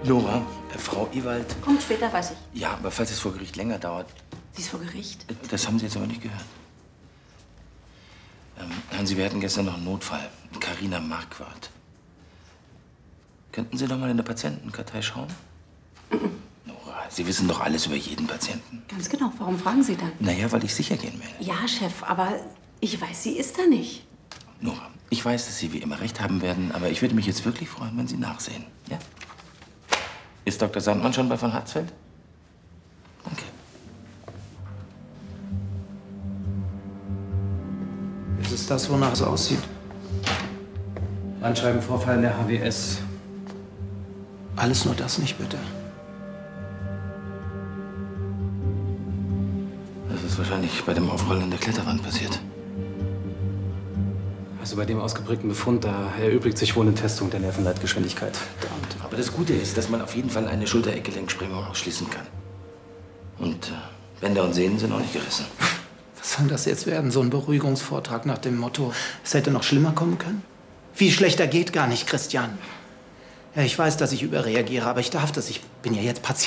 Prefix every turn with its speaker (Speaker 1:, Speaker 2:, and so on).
Speaker 1: Nora, Frau Ewald.
Speaker 2: Kommt später, weiß ich.
Speaker 1: Ja, aber falls es vor Gericht länger dauert.
Speaker 2: Sie ist vor Gericht?
Speaker 1: Das haben Sie jetzt aber nicht gehört. Hören Sie, wir hatten gestern noch einen Notfall. Carina Marquardt. Könnten Sie doch mal in der Patientenkartei schauen? Nora, Sie wissen doch alles über jeden Patienten.
Speaker 2: Ganz genau. Warum fragen Sie dann?
Speaker 1: Naja, weil ich sicher gehen will.
Speaker 2: Ja, Chef, aber ich weiß, sie ist da nicht.
Speaker 1: Nora, ich weiß, dass Sie wie immer recht haben werden, aber ich würde mich jetzt wirklich freuen, wenn Sie nachsehen. Ja? Ist Dr. Sandmann schon bei von Hatzfeld? Danke.
Speaker 3: Ist es das, wonach es aussieht?
Speaker 4: Bandscheibenvorfall in der HWS.
Speaker 3: Alles nur das nicht, bitte.
Speaker 1: Das ist wahrscheinlich bei dem Aufrollen an der Kletterwand passiert.
Speaker 4: Also bei dem ausgeprägten Befund, da erübrigt sich wohl eine Testung der Nervenleitgeschwindigkeit. Verdammt.
Speaker 1: Aber das Gute ist, dass man auf jeden Fall eine Schulter-Eckgelenksprengung ausschließen kann. Und Bänder und Sehnen sind auch nicht gerissen.
Speaker 3: Was soll das jetzt werden? So ein Beruhigungsvortrag nach dem Motto, es hätte noch schlimmer kommen können? Viel schlechter geht gar nicht, Christian. Ja, ich weiß, dass ich überreagiere, aber ich darf das. Ich bin ja jetzt Patient.